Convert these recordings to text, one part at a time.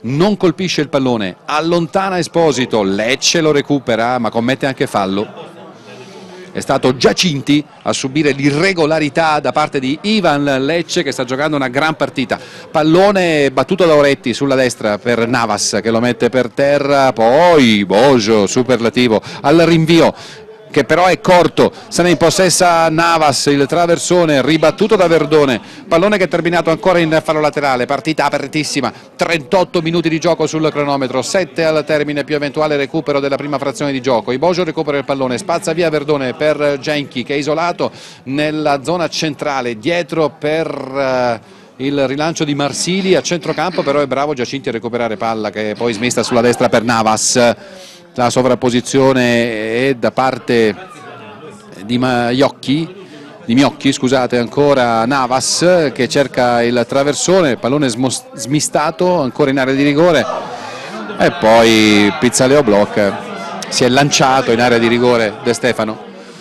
non colpisce il pallone, allontana Esposito, Lecce lo recupera ma commette anche fallo. È stato Giacinti a subire l'irregolarità da parte di Ivan Lecce, che sta giocando una gran partita. Pallone battuto da Oretti sulla destra per Navas, che lo mette per terra, poi Bojo, superlativo, al rinvio, che però è corto, se ne impossessa Navas, il traversone ribattuto da Verdone, pallone che è terminato ancora in fallo laterale, partita apertissima, 38 minuti di gioco sul cronometro, 7 al termine più eventuale recupero della prima frazione di gioco. Ibojo recupera il pallone, spazza via Verdone per Genchi, che è isolato nella zona centrale, dietro per il rilancio di Marsili a centrocampo, però è bravo Giacinti a recuperare palla, che è poi smessa sulla destra per Navas. La sovrapposizione è da parte di Miocchi, scusate, ancora Navas che cerca il traversone, pallone smistato ancora in area di rigore e poi Pizzaleo blocca, si è lanciato in area di rigore De Stefano,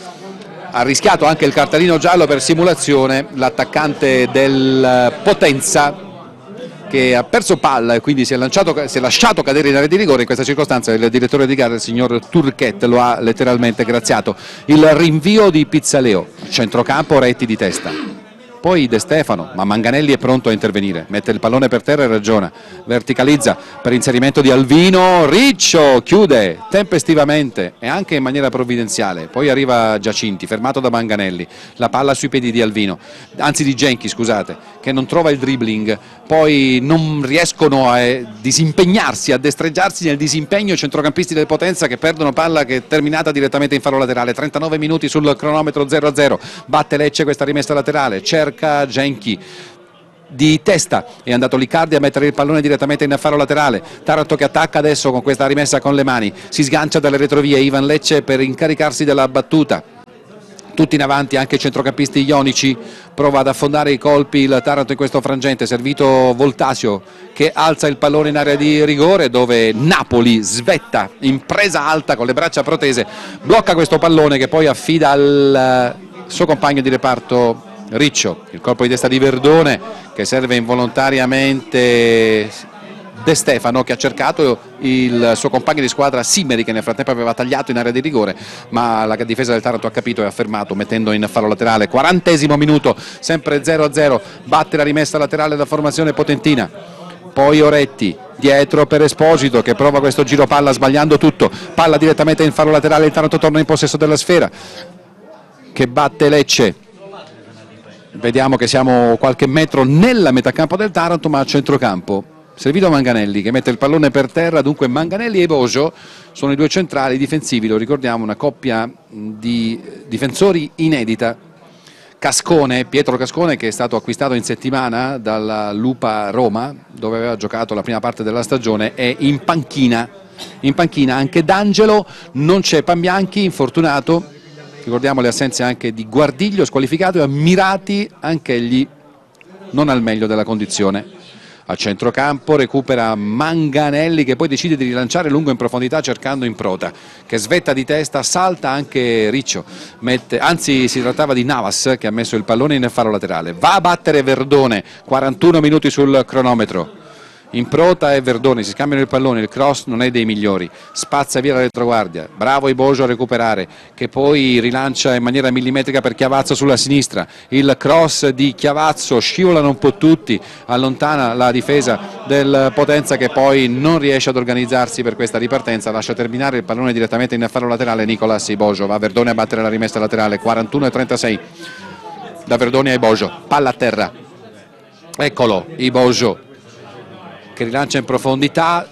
ha rischiato anche il cartellino giallo per simulazione l'attaccante del Potenza, che ha perso palla e quindi si è lasciato cadere in area di rigore. In questa circostanza il direttore di gara, il signor Turchet, lo ha letteralmente graziato. Il rinvio di Pizzaleo, centrocampo, Retti di testa, poi De Stefano, ma Manganelli è pronto a intervenire, mette il pallone per terra e ragiona, verticalizza per inserimento di Alvino, Riccio chiude tempestivamente e anche in maniera provvidenziale, poi arriva Giacinti fermato da Manganelli, la palla sui piedi di Alvino, anzi di Genchi, scusate, che non trova il dribbling, poi non riescono a disimpegnarsi, a destreggiarsi nel disimpegno i centrocampisti del Potenza, che perdono palla che è terminata direttamente in fallo laterale. 39 minuti sul cronometro, 0-0, batte Lecce questa rimessa laterale, cerca Genchi di testa, è andato Liccardi a mettere il pallone direttamente in fallo laterale. Taranto che attacca adesso con questa rimessa con le mani, si sgancia dalle retrovie Ivan Lecce per incaricarsi della battuta, tutti in avanti anche i centrocampisti ionici, prova ad affondare i colpi il Taranto in questo frangente, servito Voltasio che alza il pallone in area di rigore, dove Napoli svetta in presa alta con le braccia protese, blocca questo pallone che poi affida al suo compagno di reparto Riccio. Il colpo di testa di Verdone che serve involontariamente De Stefano, che ha cercato il suo compagno di squadra Simmeri, che nel frattempo aveva tagliato in area di rigore, ma la difesa del Taranto ha capito e ha fermato mettendo in fallo laterale. 40° minuto, sempre 0-0, batte la rimessa laterale della formazione potentina, poi Oretti dietro per Esposito che prova questo giro palla sbagliando tutto, palla direttamente in fallo laterale, il Taranto torna in possesso della sfera, che batte Lecce. Vediamo che siamo qualche metro nella metacampo del Taranto, ma a centrocampo servito Manganelli che mette il pallone per terra. Dunque Manganelli e Bojo sono i due centrali difensivi, lo ricordiamo, una coppia di difensori inedita. Cascone, Pietro Cascone, che è stato acquistato in settimana dalla Lupa Roma, dove aveva giocato la prima parte della stagione, è in panchina anche D'Angelo, non c'è Pambianchi, infortunato, ricordiamo le assenze anche di Guardiglio, squalificato, e Ammirati anch'egli non al meglio della condizione. A centrocampo recupera Manganelli che poi decide di rilanciare lungo in profondità cercando Improta, che svetta di testa, salta anche Riccio, anzi si trattava di Navas che ha messo il pallone in fallo laterale, va a battere Verdone, 41 minuti sul cronometro. Improta e Verdone si scambiano il pallone, il cross non è dei migliori, spazza via la retroguardia, bravo Ibojo a recuperare, che poi rilancia in maniera millimetrica per Chiavazzo sulla sinistra, il cross di Chiavazzo, scivolano un po' tutti, allontana la difesa del Potenza che poi non riesce ad organizzarsi per questa ripartenza, lascia terminare il pallone direttamente in fallo laterale Nicolas Ibojo, va Verdone a battere la rimessa laterale, 41-36 da Verdone a Ibojo, palla a terra, eccolo Ibojo che rilancia in profondità,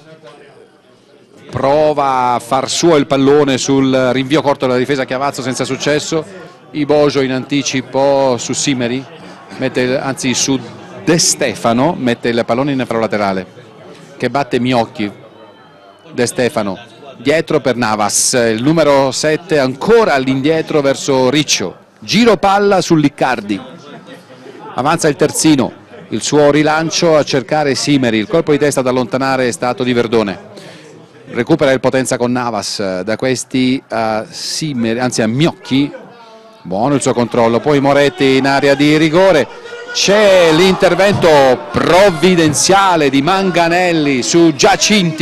prova a far suo il pallone sul rinvio corto della difesa Chiavazzo senza successo. Ibojo in anticipo su Simmeri, anzi su De Stefano, mette il pallone in fallo laterale che batte Miocchi. De Stefano dietro per Navas, il numero 7 ancora all'indietro verso Riccio, giro palla su Liccardi, avanza il terzino, il suo rilancio a cercare Simmeri, il colpo di testa ad allontanare è stato di Verdone, recupera il Potenza con Navas, da questi a Simmeri, anzi a Miocchi, buono il suo controllo, poi Moretti in area di rigore, c'è l'intervento provvidenziale di Manganelli su Giacinti.